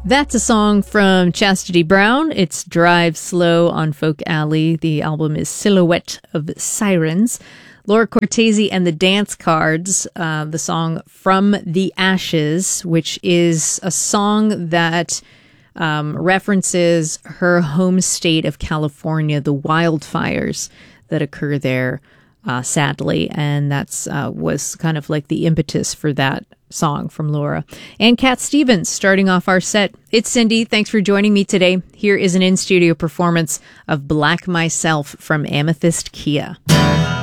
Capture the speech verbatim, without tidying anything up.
That's a song from Chastity Brown. It's Drive Slow on Folk Alley. The album is Silhouette of Sirens. Laura Cortese and the Dance Cards, uh, the song From the Ashes, which is a song that um, references her home state of California, the wildfires that occur there, uh, sadly. And that's uh, was kind of like the impetus for that song from Laura. And Cat Stevens starting off our set. It's Cindy. Thanks for joining me today. Here is an in-studio performance of Black Myself from Amethyst Kia.